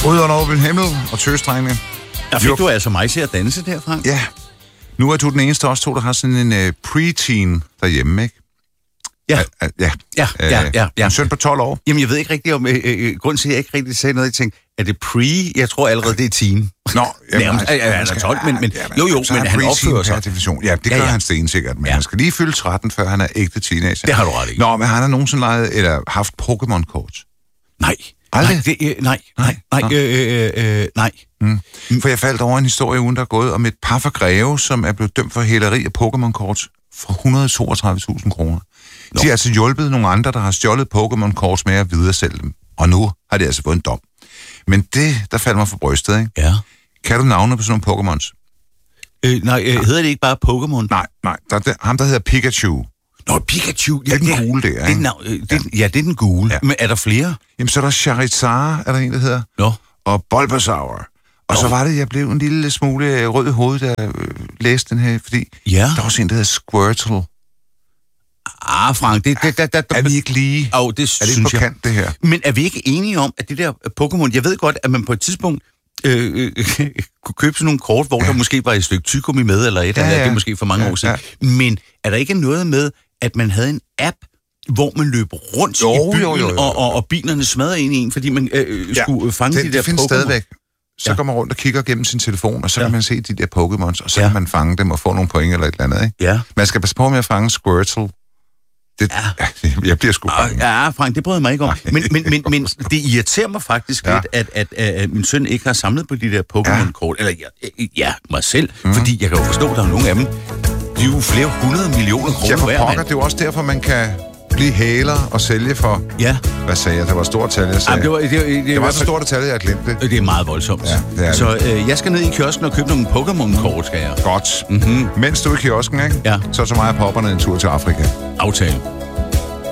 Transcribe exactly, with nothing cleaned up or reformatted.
Ud under åben himmel og tøsdrengene. Der fik du altså mig til at danse der, Frank. Ja. Nu er du den eneste af os to, der har sådan en uh, preteen derhjemme, ikke? Ja. Uh, uh, ja. Ja, ja, ja, ja. En søn på tolv år. Jamen, jeg ved ikke rigtig om... Øh, øh, grunden til, at jeg ikke rigtig sagde noget, jeg tænkte, er det pre? Jeg tror allerede, det er teen. Nå, jamen, Nærmest, altså, han er tolv, men, men ja, jo, jo, men han opfører sig. Ja, det gør ja, ja. han stensikkert, men ja. han skal lige fylde tretten, før han er ægte teenager. Det har du ret i. Nå, men han har nogensinde leget, eller haft Pokémon-kort. Nej. Aldrig? Nej, det, øh, nej, nej, nej, øh, øh, øh, nej. Mm. For jeg faldt over en historie ugen, der er gået om et par fra Greve, som er blevet dømt for hæleri af Pokémon-kort for et hundrede og toogtredive tusind kroner. De har altså hjulpet nogle andre, der har stjålet Pokémon-kort med at videresælge dem. Og nu har de altså fået en dom. Men det, der faldt mig for brystet, ikke? Ja. Kan du navne på sådan nogle Pokémons? Øh, nej, øh, hedder det ikke bare Pokémon? Nej, nej. Der er der, ham, der hedder Pikachu. Nå, Pikachu. Ja, det er den gule der, ikke? Det er, navn, øh, det, ja. ja, det er den gule. Ja. Men er der flere? Jamen, så er der Charizard, er der en, der hedder. Nå. Og Bulbasaur. Og Nå. så var det, jeg blev en lille smule rød i hovedet, da jeg øh, læste den her, fordi ja. der var også en, der hedder Squirtle. Ah, Frank, det, det, det, det, er vi ikke lige? Oh, det er det ikke på kant, det her? Men er vi ikke enige om, at det der Pokémon... Jeg ved godt, at man på et tidspunkt øh, øh, kunne købe sådan nogle kort, hvor ja. der måske var et stykke tyggegummi med, eller et, ja, ja. eller det er måske for mange ja, år siden. Ja. Men er der ikke noget med, at man havde en app, hvor man løb rundt jo, i byen, jo, jo, jo. Og, og, og bilerne smadrede ind i en, fordi man øh, ja. skulle fange det, de der det findes Pokémon? Stadigvæk. Så ja. går man rundt og kigger gennem sin telefon, og så ja. kan man se de der Pokémons, og så ja. kan man fange dem og få nogle point eller et eller andet, ikke? Ja. Man skal passe på med at fange Squirtle. Det, ja. Jeg bliver sgu bange. Ja, Frank, det bryder jeg mig ikke om. Men, men, men, men det irriterer mig faktisk ja. lidt, at, at, at, at min søn ikke har samlet på de der Pokémon-kort. Eller ja, ja, mig selv. Mm. Fordi jeg kan jo forstå, at der er nogle af dem. De er jo flere hundrede millioner kroner ja, for hver, pokker, det er jo også derfor, man kan blive hæler og sælge for... Ja. Hvad sagde jeg? Det var et stort tal, jeg sagde. Ja, det var, det, det, det, det var så stort et tal, jeg glemte det. Det er meget voldsomt. Ja, det er så øh, jeg skal ned i kiosken og købe nogle Pokémon-kort, skal jeg. Godt. Mm-hmm. Mens du er i kiosken, ikke? Ja. Så tager mig og popperne en tur til Afrika. Aftale.